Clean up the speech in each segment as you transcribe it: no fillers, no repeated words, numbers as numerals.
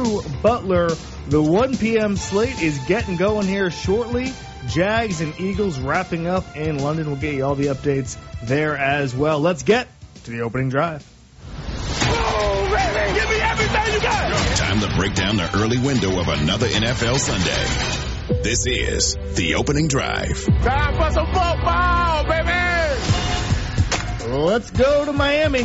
Drew Butler. The 1 p.m. slate is getting going here shortly. Jags and Eagles wrapping up in London. We'll get you all the updates there as well. Let's get to the opening drive. Oh, baby, give me everything you got. Time to break down the early window of another NFL Sunday. This is the opening drive. Time for some football, baby. Let's go to Miami.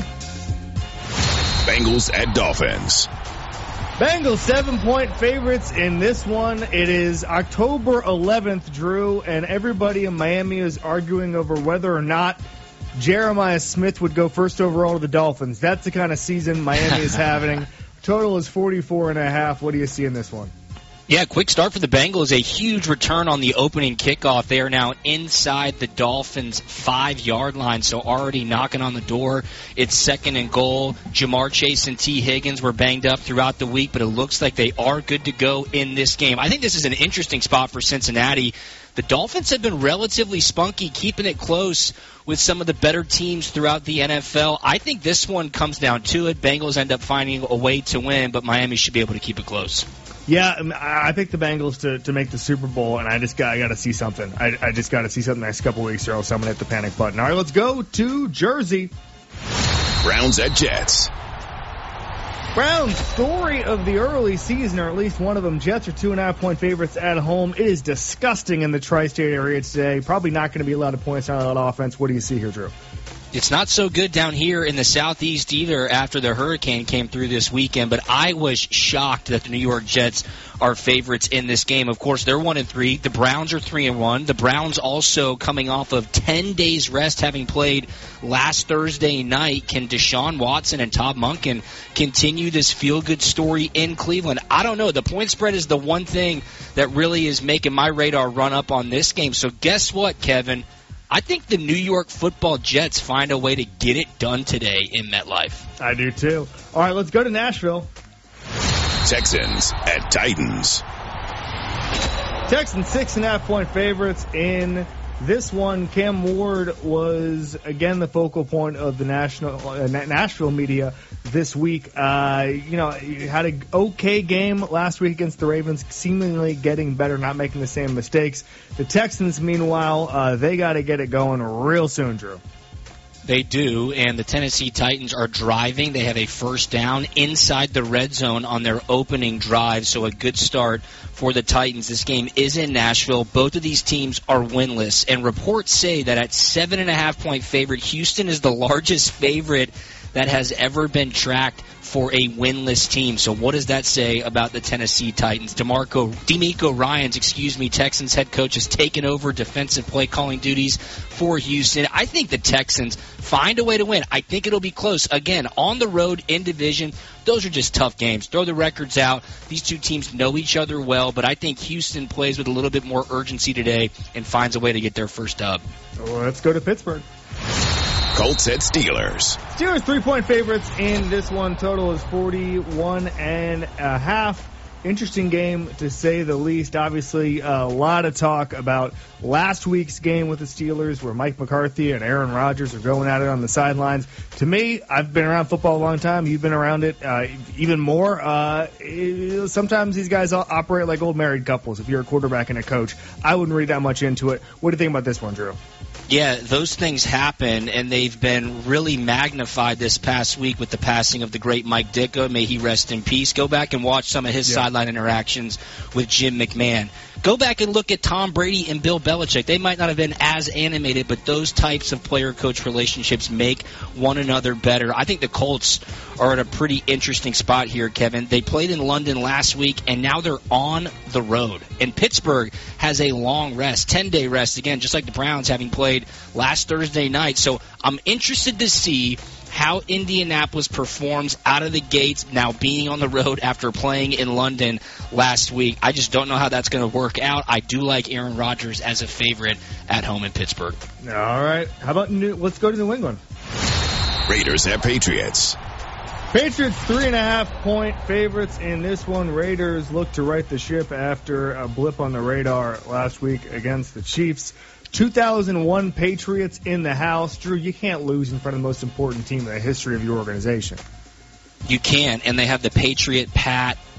Bengals at Dolphins. Bengals 7-point favorites in this one. It is October 11th, Drew, and everybody in Miami is arguing over whether or not Jeremiah Smith would go first overall to the Dolphins. That's the kind of season Miami is having. Total is 44.5. What do you see in this one? Yeah, quick start for the Bengals. A huge return on the opening kickoff. They are now inside the Dolphins' 5-yard line, so already knocking on the door. It's second and goal. Jamar Chase and T. Higgins were banged up throughout the week, but it looks like they are good to go in this game. I think this is an interesting spot for Cincinnati. The Dolphins have been relatively spunky, keeping it close with some of the better teams throughout the NFL. I think this one comes down to it. Bengals end up finding a way to win, but Miami should be able to keep it close. Yeah, I picked the Bengals to make the Super Bowl, and I got to see something. I just got to see something the next couple weeks, or else I'm going to hit the panic button. All right, let's go to Jersey. Browns at Jets. Browns, story of the early season, or at least one of them. Jets are 2.5-point favorites at home. It is disgusting in the tri-state area today. Probably not going to be a lot of points on that offense. What do you see here, Drew? It's not so good down here in the southeast either after the hurricane came through this weekend, but I was shocked that the New York Jets are favorites in this game. Of course, they're 1-3. The Browns are 3-1. The Browns also coming off of 10 days rest, having played last Thursday night. Can Deshaun Watson and Todd Monken continue this feel-good story in Cleveland? I don't know. The point spread is the one thing that really is making my radar run up on this game. So guess what, Kevin? I think the New York Football Jets find a way to get it done today in MetLife. I do too. All right, let's go to Nashville. Texans at Titans. Texans 6.5-point favorites in this one. Cam Ward was again the focal point of the Nashville media this week. He had an okay game last week against the Ravens, seemingly getting better, not making the same mistakes. The Texans, meanwhile, they got to get it going real soon, Drew. They do, and the Tennessee Titans are driving. They have a first down inside the red zone on their opening drive, so a good start for the Titans. This game is in Nashville. Both of these teams are winless, and reports say that at 7.5-point favorite, Houston is the largest favorite that has ever been tracked for a winless team. So what does that say about the Tennessee Titans? DeMeco Ryans, Texans head coach, has taken over defensive play calling duties for Houston. I think the Texans find a way to win. I think it'll be close. Again, on the road in division, those are just tough games. Throw the records out. These two teams know each other well, but I think Houston plays with a little bit more urgency today and finds a way to get their first dub. Well, let's go to Pittsburgh. Colts at Steelers. Steelers 3-point favorites in this one. Total is 41.5. Interesting game, to say the least. Obviously, a lot of talk about last week's game with the Steelers where Mike McCarthy and Aaron Rodgers are going at it on the sidelines. To me, I've been around football a long time. You've been around it even more. Sometimes these guys operate like old married couples. If you're a quarterback and a coach, I wouldn't read that much into it. What do you think about this one, Drew? Yeah, those things happen, and they've been really magnified this past week with the passing of the great Mike Ditka. May he rest in peace. Go back and watch some of his sideline interactions with Jim McMahon. Go back and look at Tom Brady and Bill Belichick. They might not have been as animated, but those types of player-coach relationships make one another better. I think the Colts are at a pretty interesting spot here, Kevin. They played in London last week, and now they're on the road. And Pittsburgh has a long rest, 10-day rest, again, just like the Browns having played last Thursday night. So I'm interested to see how Indianapolis performs out of the gates now being on the road after playing in London last week. I just don't know how that's going to work out. I do like Aaron Rodgers as a favorite at home in Pittsburgh. All right. How about let's go to New England. Raiders at Patriots. Patriots 3.5-point favorites in this one. Raiders look to right the ship after a blip on the radar last week against the Chiefs. 2001 Patriots in the house. Drew, you can't lose in front of the most important team in the history of your organization. You can, and they have the Patriot Pat